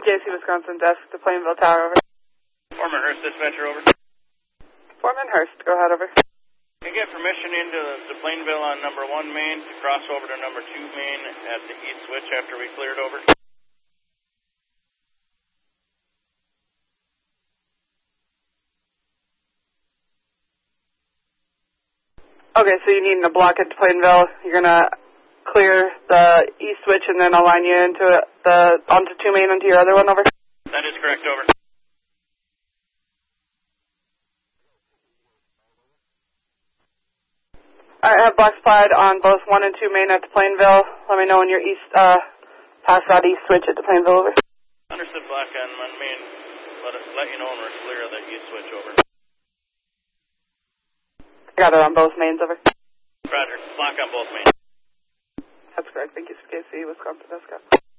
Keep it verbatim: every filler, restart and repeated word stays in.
K C, Wisconsin desk to Plainville Tower, over. Foreman Hurst, dispatcher, over. Foreman Hurst, go ahead, over. Can I get permission into the Plainville on number one main to cross over to number two main at the east switch after we cleared over? Okay, so you need to block it to Plainville. You're going to clear the east switch and then align you into the onto two main onto your other one, over? That is correct, over. All right, I have block supplied on both one and two main at the Plainville. Let me know when you're east, uh, past that east switch at the Plainville, over. Understood, block on one main. Let, us, let you know when we're clear of the east switch, over. Got it on both mains, over. Roger, block on both mains. That's correct. Thank you, K C, Wisconsin desk.